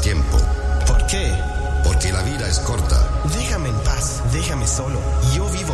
tiempo. ¿Por qué? Porque la vida es corta. Déjame en paz, déjame solo. Yo vivo